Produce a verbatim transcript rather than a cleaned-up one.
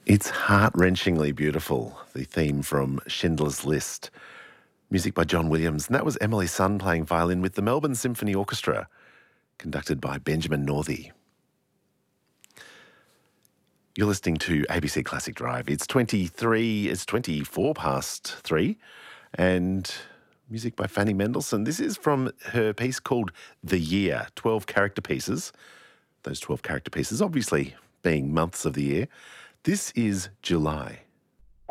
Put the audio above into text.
It's heart-wrenchingly beautiful, the theme from Schindler's List. Music by John Williams, and that was Emily Sun playing violin with the Melbourne Symphony Orchestra, conducted by Benjamin Northey. You're listening to A B C Classic Drive. It's twenty-three, it's twenty-four past three, and music by Fanny Mendelssohn. This is from her piece called The Year, twelve character pieces. Those twelve character pieces obviously being months of the year. This is July.